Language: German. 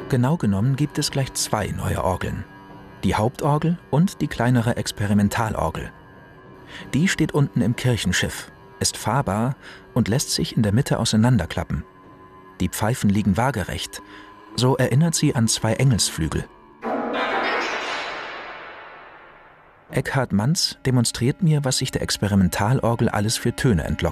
Genau genommen gibt es gleich zwei neue Orgeln. Die Hauptorgel und die kleinere Experimentalorgel. Die steht unten im Kirchenschiff, ist fahrbar und lässt sich in der Mitte auseinanderklappen. Die Pfeifen liegen waagerecht. So erinnert sie an zwei Engelsflügel. Eckhard Manz demonstriert mir, was sich der Experimentalorgel alles für Töne entlockt.